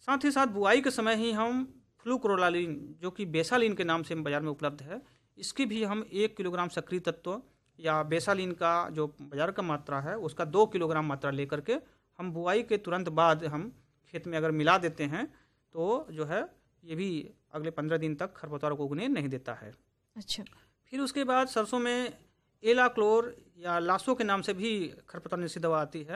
साथ ही साथ बुआई के समय ही हम फ्लूक्लोरालीन, जो कि बेसालीन के नाम से बाज़ार में उपलब्ध है, इसकी भी हम 1 किलोग्राम सक्रिय तत्व या बेसालीन का जो बाज़ार का मात्रा है उसका 2 किलोग्राम मात्रा लेकर के हम बुआई के तुरंत बाद हम खेत में अगर मिला देते हैं तो जो है ये भी अगले 15 दिन तक खरपतवार को उगने नहीं देता है। अच्छा। फिर उसके बाद सरसों में एलाक्लोर या लासो के नाम से भी खरपतवार निषेध दवा आती है,